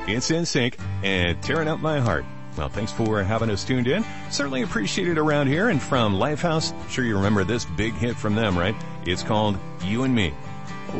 It's NSYNC and Tearing Up My Heart. Well, thanks for having us tuned in. Certainly appreciate it around here. And from Lifehouse, sure you remember this big hit from them, right? It's called You and Me.